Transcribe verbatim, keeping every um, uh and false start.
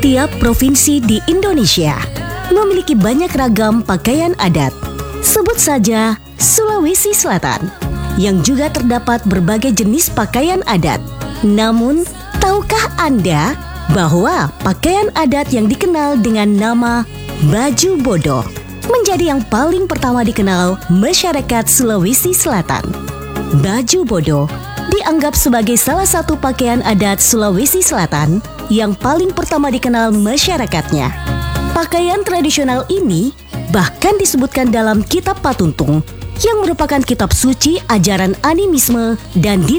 Setiap provinsi di Indonesia memiliki banyak ragam pakaian adat. Sebut saja Sulawesi Selatan, yang juga terdapat berbagai jenis pakaian adat. Namun, tahukah Anda bahwa pakaian adat yang dikenal dengan nama baju bodoh menjadi yang paling pertama dikenal masyarakat Sulawesi Selatan? Baju bodoh dianggap sebagai salah satu pakaian adat Sulawesi Selatan yang paling pertama dikenal masyarakatnya. Pakaian tradisional ini bahkan disebutkan dalam Kitab Patuntung, yang merupakan kitab suci ajaran animisme dan dinasti